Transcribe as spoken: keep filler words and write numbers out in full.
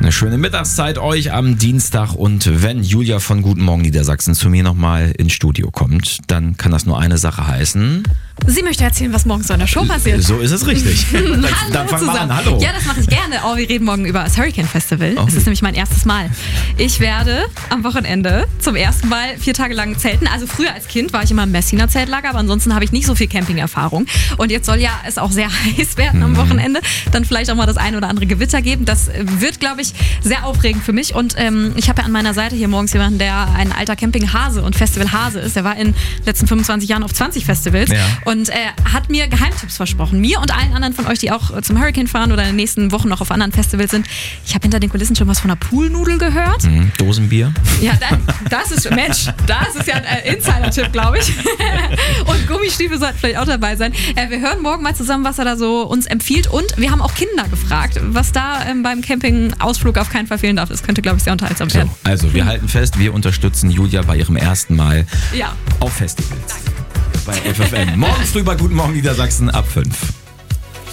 Eine schöne Mittagszeit euch am Dienstag und wenn Julia von Guten Morgen Niedersachsen zu mir nochmal ins Studio kommt, dann kann das nur eine Sache heißen. Sie möchte erzählen, was morgen so in der Show passiert. So ist es richtig. dann dann fangen wir an. Hallo. Ja, das mache ich gerne. Oh, wir reden morgen über das Hurricane Festival. Oh. Es ist nämlich mein erstes Mal. Ich werde am Wochenende zum ersten Mal vier Tage lang zelten. Also früher als Kind war ich immer im Messiner Zeltlager, aber ansonsten habe ich nicht so viel Camping-Erfahrung. Und jetzt soll ja es auch sehr heiß werden am Wochenende. Dann vielleicht auch mal das ein oder andere Gewitter geben. Das wird, glaube ich, sehr aufregend für mich. Und ähm, ich habe ja an meiner Seite hier morgens jemanden, der ein alter Camping-Hase und Festival-Hase ist. Der war in den letzten fünfundzwanzig Jahren auf zwanzig Festivals. Ja. Und er hat mir Geheimtipps versprochen. Mir und allen anderen von euch, die auch zum Hurricane fahren oder in den nächsten Wochen noch auf anderen Festivals sind. Ich habe hinter den Kulissen schon was von einer Poolnudel gehört. Mhm. Dosenbier. Ja, dann, das ist, Mensch, das ist ja ein äh, Insider-Tipp, glaube ich. Und Gummistiefel sollten vielleicht auch dabei sein. Äh, wir hören morgen mal zusammen, was er da so uns empfiehlt. Und wir haben auch Kinder gefragt, was da ähm, beim Campingausflug auf keinen Fall fehlen darf. Das könnte, glaube ich, sehr unterhaltsam werden. So, also wir halten fest, wir unterstützen Julia bei ihrem ersten Mal Ja. auf Festivals. Bei F F M. Morgen früh bei Guten Morgen Niedersachsen ab fünf.